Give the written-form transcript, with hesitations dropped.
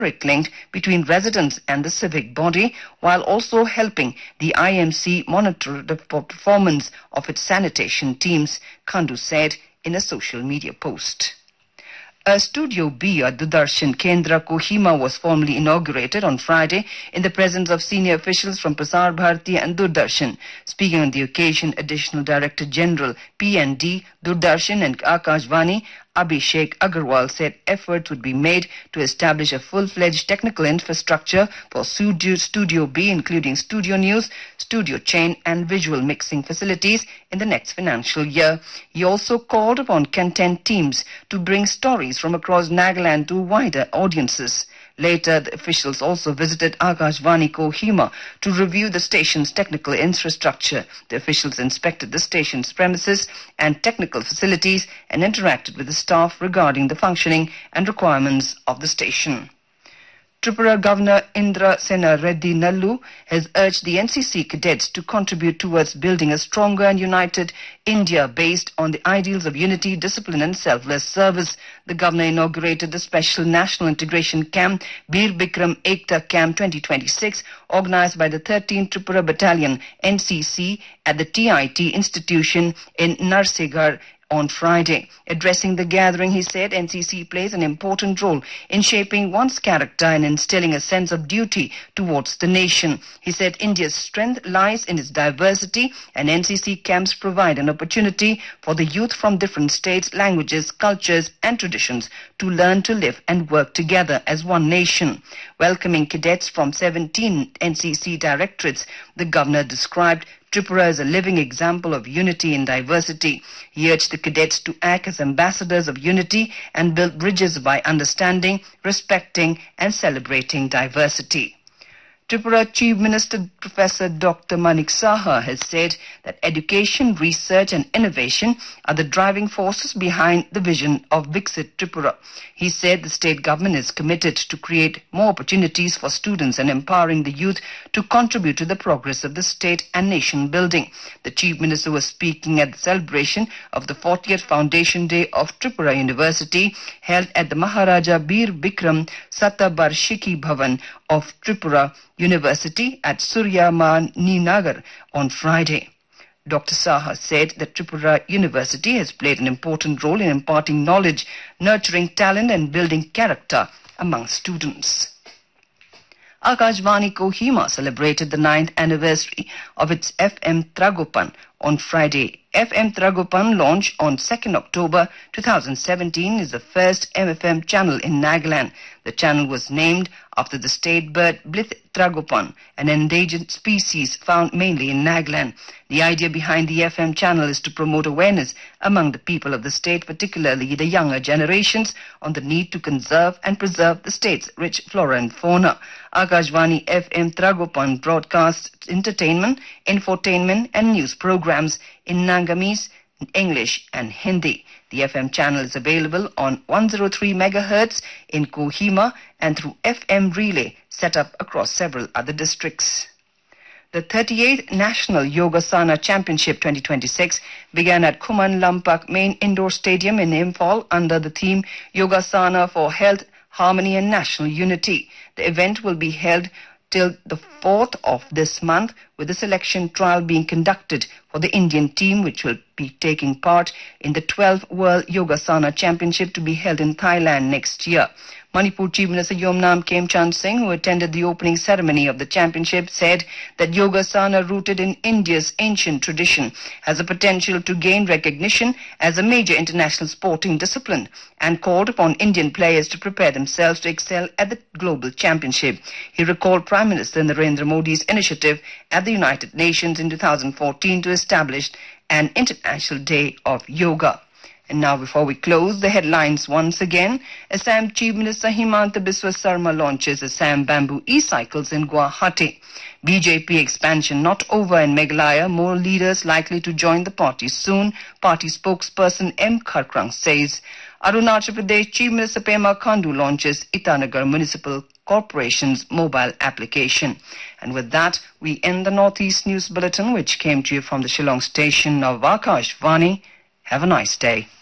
link between residents and the civic body, while also helping the IMC monitor the performance of its sanitation teams, Khandu said in a social media post. A Studio B at Doordarshan Kendra, Kohima was formally inaugurated on Friday in the presence of senior officials from Prasar Bharati and Doordarshan. Speaking on the occasion, Additional Director General PND, Doordarshan and Akashvani, Abhishek Agarwal said efforts would be made to establish a full-fledged technical infrastructure for Studio B, including studio news, studio chain and visual mixing facilities in the next financial year. He also called upon content teams to bring stories from across Nagaland to wider audiences. Later, the officials also visited Akashvani Kohima to review the station's technical infrastructure. The officials inspected the station's premises and technical facilities and interacted with the staff regarding the functioning and requirements of the station. Tripura Governor Indra Sena Reddy Nallu has urged the NCC cadets to contribute towards building a stronger and united India based on the ideals of unity, discipline and selfless service. The governor inaugurated the special National Integration Camp, Bir Bikram Ekta Camp 2026, organized by the 13th Tripura Battalion NCC at the TIT institution in Narsegar on Friday. Addressing the gathering, he said NCC plays an important role in shaping one's character and instilling a sense of duty towards the nation. He said India's strength lies in its diversity and NCC camps provide an opportunity for the youth from different states, languages, cultures and traditions to learn to live and work together as one nation. Welcoming cadets from 17 NCC directorates, the governor described Tripura is a living example of unity in diversity. He urged the cadets to act as ambassadors of unity and build bridges by understanding, respecting and celebrating diversity. Tripura Chief Minister Professor Dr. Manik Saha has said that education, research and innovation are the driving forces behind the vision of Viksit Tripura. He said the state government is committed to create more opportunities for students and empowering the youth to contribute to the progress of the state and nation building. The Chief Minister was speaking at the celebration of the 40th Foundation Day of Tripura University held at the Maharaja Bir Bikram Satabarshiki Bhavan of Tripura University at Suryamani Nagar on Friday. Dr. Saha said that Tripura University has played an important role in imparting knowledge, nurturing talent and building character among students. Akashvani Kohima celebrated the 9th anniversary of its FM Tragopan on Friday. FM Tragopan, launched on 2nd October 2017, is the first MFM channel in Nagaland. The channel was named after the state bird Blith Tragopan, an endangered species found mainly in Nagaland. The idea behind the FM channel is to promote awareness among the people of the state, particularly the younger generations, on the need to conserve and preserve the state's rich flora and fauna. Akashvani FM Tragopan broadcasts entertainment, infotainment and news programs in Nangamese, English and Hindi. The FM channel is available on 103 MHz in Kohima and through FM relay set up across several other districts. The 38th National Yogasana Championship 2026 began at Khuman Lampak Main Indoor Stadium in Imphal under the theme Yogasana for Health, Harmony and National Unity. The event will be held till the 4th of this month, with the selection trial being conducted for the Indian team, which will be taking part in the 12th World Yogasana Championship to be held in Thailand next year. Manipur Chief Minister Yomnam Khemchand Singh, who attended the opening ceremony of the championship, said that Yogasana, rooted in India's ancient tradition, has the potential to gain recognition as a major international sporting discipline, and called upon Indian players to prepare themselves to excel at the global championship. He recalled Prime Minister Narendra Modi's initiative at the United Nations in 2014 to establish an International Day of Yoga. And now, before we close, the headlines once again. Assam Chief Minister Himanta Biswa Sarma launches Assam Bamboo e-cycles in Guwahati. BJP expansion not over in Meghalaya. More leaders likely to join the party soon. Party spokesperson M. Kharkrang says. Arunachal Pradesh Chief Minister Pema Khandu launches Itanagar Municipal Corporation's mobile application. And with that, we end the Northeast News Bulletin, which came to you from the Shillong station of Akashvani. Have a nice day.